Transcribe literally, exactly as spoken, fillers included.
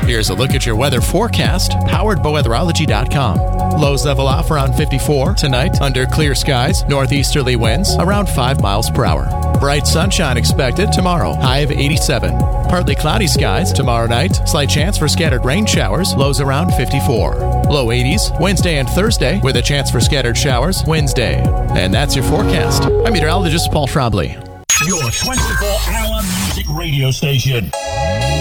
Here's a look at your weather forecast, powered by weatherology dot com. Lows level off around fifty-four. Tonight, under clear skies, northeasterly winds around five miles per hour. Bright sunshine expected tomorrow, high of eighty-seven. Partly cloudy skies tomorrow night, slight chance for scattered rain showers, lows around fifty-four. Low eighties Wednesday and Thursday, with a chance for scattered showers Wednesday. And that's your forecast. I'm meteorologist Paul Schrabley. Your twenty-four hour music radio station.